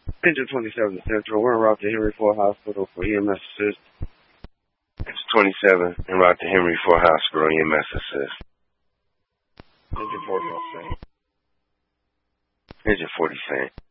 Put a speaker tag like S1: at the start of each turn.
S1: Engine 27 Central. We're en route to Henry Ford Hospital for EMS assist. It's 27 en route to Henry Ford Hospital, EMS assist. Engine 40 Engine 40 Saint.